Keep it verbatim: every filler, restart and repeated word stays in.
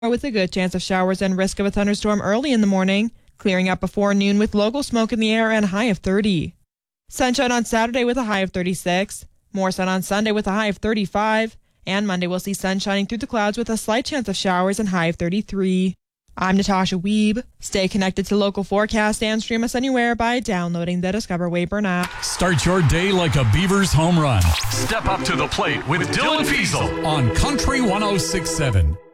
with a good chance of showers and risk of a thunderstorm early in the morning, clearing up before noon with local smoke in the air and a high of thirty. Sunshine on Saturday with a high of thirty-six. More sun on Sunday with a high of thirty-five. And Monday we'll see sun shining through the clouds with a slight chance of showers and high of thirty-three. I'm Natasha Wiebe. Stay connected to local forecast and stream us anywhere by downloading the Discover Wayburn app. Start your day like a Beavers home run. Step up to the plate with Dylan Fiesel on Country one oh six point seven.